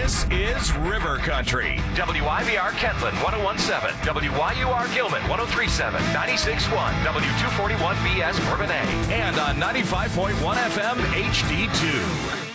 This is River Country. WIVR Kentland 101.7, WYUR Gilman 103.7, 96.1, W241BS Bourbonnais, And on 95.1 FM HD2.